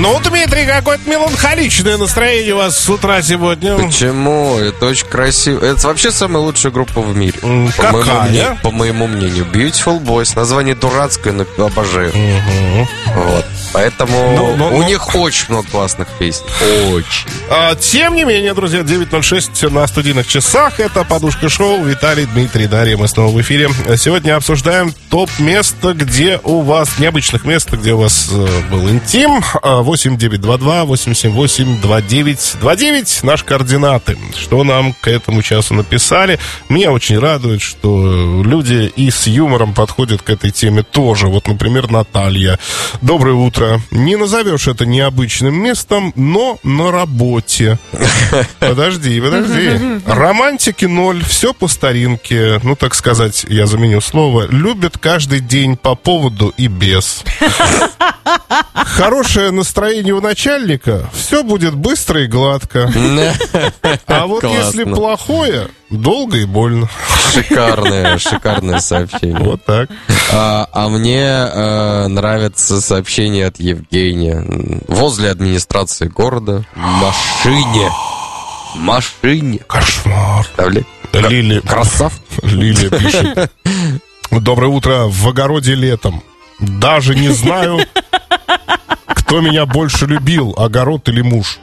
Ну, Дмитрий, какое-то меланхоличное настроение у вас с утра сегодня. Почему? Это очень красиво. Это вообще самая лучшая группа в мире. Какая? По моему мнению. Beautiful Boys. Название дурацкое, но обожаю. Вот. Поэтому у них очень много классных песен. Очень. Тем не менее, друзья, 9:06 на студийных часах. Это «Подушка шоу». Виталий, Дмитрий, Дарья. Мы снова в эфире. Сегодня обсуждаем топ-место, где у вас, необычных мест, где у вас был интим. 8-922-878-2929. Наши координаты. Что нам к этому часу написали. Меня очень радует, что люди и с юмором подходят к этой теме тоже. Вот, например, Наталья. Доброе утро. Не назовешь это необычным местом, но на работе. Подожди. Романтики ноль, все по старинке. Ну, так сказать, я заменю слово. Любят каждый день по поводу и без. Хорошее настроение у начальника, все будет быстро и гладко. А вот если плохое, долго и больно. Шикарное сообщение. Вот так. А мне нравится сообщение от Евгения. Возле администрации города в машине. Кошмар. Лилия. Красав. Лилия пишет. Доброе утро. В огороде летом. Даже не знаю, кто меня больше любил, огород или муж.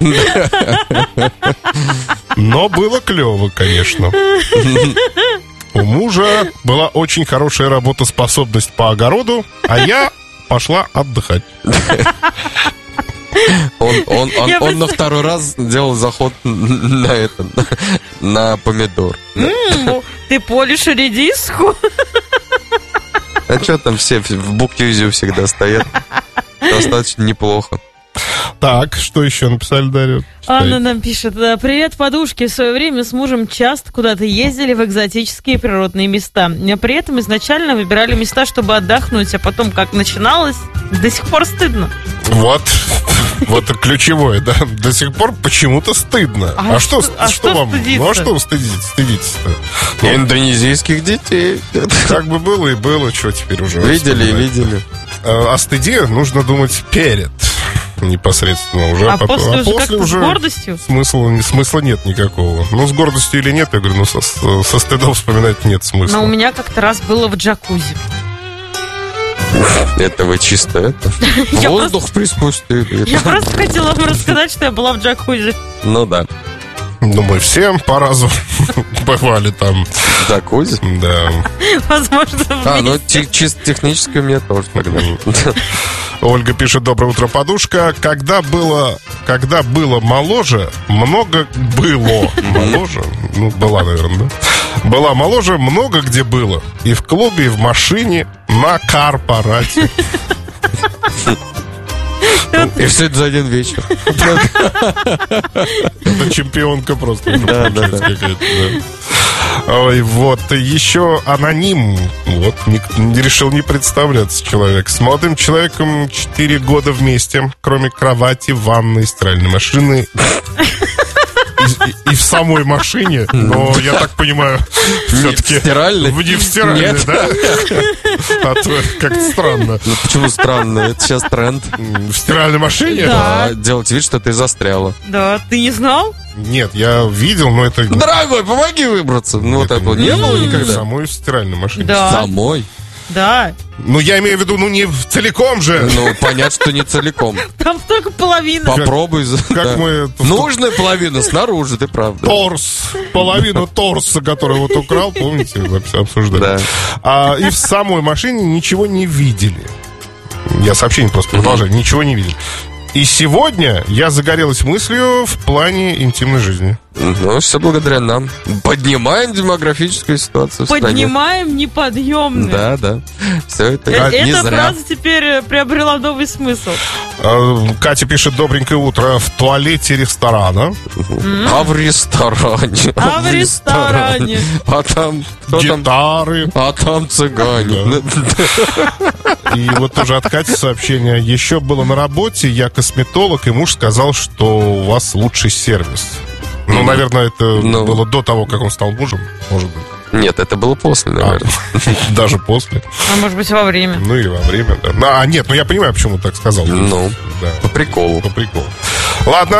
Но было клево, конечно. У мужа была очень хорошая работоспособность по огороду, а я пошла отдыхать. Он на второй раз делал заход на помидор. Ты полишь редиску? А что там все в Буктюзе всегда стоят? Достаточно неплохо. Так, что еще написали, Дарья? Анна нам пишет. Привет, подушки. В свое время с мужем часто куда-то ездили в экзотические природные места. При этом изначально выбирали места, чтобы отдохнуть, а потом, как начиналось, до сих пор стыдно. Вот это ключевое, да. До сих пор почему-то стыдно. А что вам? стыдиться? Ну а что стыдиться-то? Индонезийских детей. Как бы было и было, что теперь уже. Видели. О стыде нужно думать перед. Непосредственно уже. А после уже с гордостью? Смысла нет никакого. Ну, с гордостью или нет, я говорю, ну, со стыдом вспоминать нет смысла. Но у меня как-то раз было в джакузи. Это вы чисто это? Воздух приспустили. Я просто хотела вам рассказать, что я была в джакузи. Ну да. Ну, мы все по разу бывали там. В джакузи? Да. Возможно, чисто технически у меня тоже тогда. Ольга пишет: доброе утро, подушка. Когда было моложе, много было. Моложе? Ну, была, наверное, да? Была моложе, много где было. И в клубе, и в машине, на корпорате. И все это за один вечер. Это чемпионка просто. Да. Ой, вот, еще аноним. Вот, решил не представляться человек. С молодым человеком 4 года вместе. Кроме кровати, ванной, стиральной машины и в самой машине. Но, я так понимаю, все-таки... Не в стиральной, да? А то как-то странно. Ну, почему странно? Это сейчас тренд. В стиральной машине? Да. Делать вид, что ты застряла. Да, ты не знал? Нет, я видел, но это... Дорогой, помоги выбраться. Ну, вот этого не было никогда. В самой стиральной машине. Да. Самой? Да. Ну, я имею в виду, не целиком же. Ну, понятно, что не целиком. Там только половина. Попробуй. Как мы... Нужная половина снаружи, ты прав. Половину торса, который вот украл, помните, обсуждали. Да. И в самой машине ничего не видели. Я сообщение просто продолжаю. Ничего не видели. И сегодня я загорелась мыслью в плане интимной жизни. Ну, все благодаря нам. Поднимаем демографическую ситуацию в стране. Поднимаем неподъемные. Да. Все это не Эта зря. фраза теперь приобрела новый смысл. Катя пишет: добренькое утро. В туалете ресторана. А в ресторане. А там гитары. А там цыгане. И вот тоже от Кати сообщение. Еще было на работе, я косметолог, и муж сказал, что у вас лучший сервис. Ну, наверное, это было до того, как он стал мужем, может быть. Нет, это было после, наверное. Даже после. А может быть, во время. Ну, или во время, да. Нет, я понимаю, почему так сказал. Ну, по приколу. По приколу. Ладно,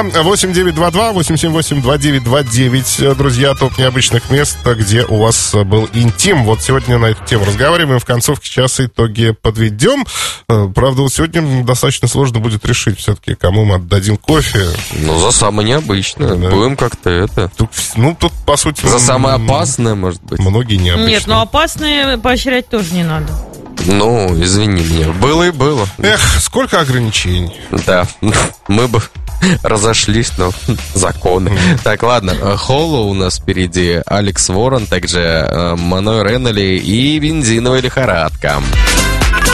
8922-878-2929. Друзья, топ необычных мест, где у вас был интим. Вот сегодня на эту тему разговариваем. В концовке часа итоги подведем. Правда, вот сегодня достаточно сложно будет решить все-таки, кому мы отдадим кофе. Ну, за самое необычное. Да. Будем как-то это... Тут, по сути... За самое опасное, может быть. Многие необычные. Нет, опасные поощрять тоже не надо. Ну, извини меня. Было и было. Эх, сколько ограничений. Да, мы бы разошлись, но законы. Так, ладно. Холлоу у нас впереди, Алекс Ворон, также Маной Реннелли и Бензиновая лихорадка.